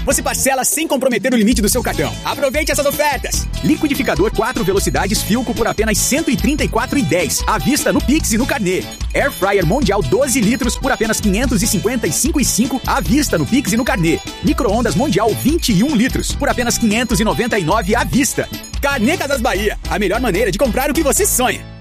você parcela sem comprometer o limite do seu cartão. Aproveite essas ofertas. Liquidificador 4 velocidades Philco por apenas R$ 134,10. À vista no Pix e no Carnê. Air Fryer Mondial 12 litros por apenas R$ 555,5. À vista no Pix e no Carnê. Micro-ondas Mondial 21 litros por apenas R$ 599 à vista. Carnê Casas Bahia, a melhor maneira de comprar o que você sonha.